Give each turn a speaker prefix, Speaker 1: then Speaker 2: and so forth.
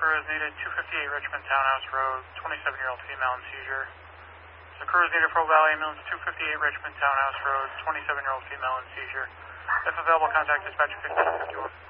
Speaker 1: crew is needed 258 Richmond Townhouse Road, 27-year-old female in seizure. The crew is needed for Valley Ambulance 258 Richmond Townhouse Road, 27-year-old female in seizure. If available, contact dispatcher 1551.